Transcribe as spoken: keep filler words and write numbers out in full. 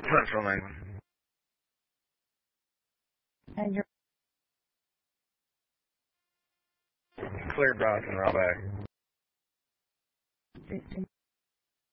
Central England. And you're Clear Bronson, roll back. fifteen.